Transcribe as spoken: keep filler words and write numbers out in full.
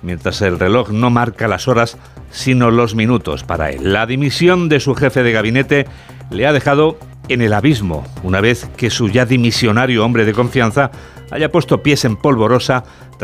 mientras el reloj no marca las horas, sino los minutos para él. La dimisión de su jefe de gabinete le ha dejado en el abismo, una vez que su ya dimisionario hombre de confianza haya puesto pies en polvorosa tras